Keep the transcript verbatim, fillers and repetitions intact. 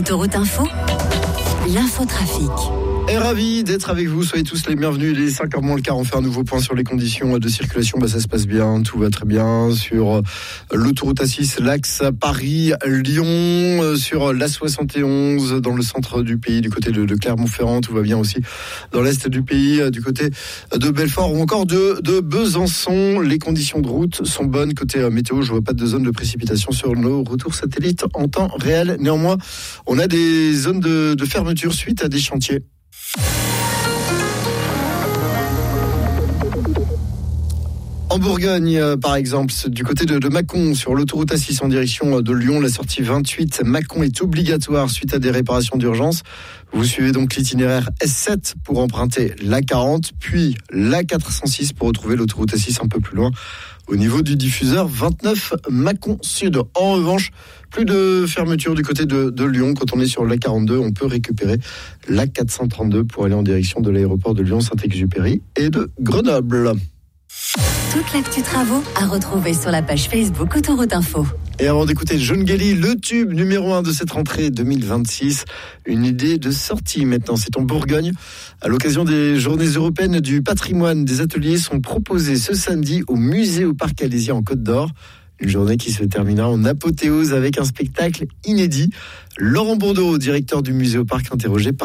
Autoroute Info, l'infotrafic. Et ravi d'être avec vous, soyez tous les bienvenus. Il est cinq heures moins le quart, on fait un nouveau point sur les conditions de circulation. Bah, ça se passe bien, tout va très bien sur l'autoroute A six, l'axe Paris-Lyon, sur l'A soixante et onze dans le centre du pays, du côté de, de Clermont-Ferrand, tout va bien aussi dans l'est du pays, du côté de Belfort ou encore de, de Besançon. Les conditions de route sont bonnes côté météo, je vois pas de zone de précipitation sur nos retours satellites en temps réel. Néanmoins, on a des zones de, de fermeture suite à des chantiers. En Bourgogne, euh, par exemple, du côté de, de Mâcon, sur l'autoroute A six en direction de Lyon, la sortie vingt-huit, Mâcon est obligatoire suite à des réparations d'urgence. Vous suivez donc l'itinéraire S sept pour emprunter l'A quarante, puis l'A quatre cent six pour retrouver l'autoroute A six un peu plus loin, au niveau du diffuseur vingt-neuf Mâcon Sud. En revanche, plus de fermeture du côté de, de Lyon. Quand on est sur l'A quarante-deux, on peut récupérer l'A quatre cent trente-deux pour aller en direction de l'aéroport de Lyon-Saint-Exupéry et de Grenoble. Toute l'actu travaux à retrouver sur la page Facebook Autoroute Info. Et avant d'écouter John Gelly, le tube numéro un de cette rentrée deux mille vingt-six, une idée de sortie maintenant, c'est en Bourgogne. À l'occasion des Journées européennes du patrimoine, des ateliers sont proposés ce samedi au musée au Parc Alésia en Côte d'Or. Une journée qui se terminera en apothéose avec un spectacle inédit. Laurent Bourdeau, directeur du musée au Parc, interrogé par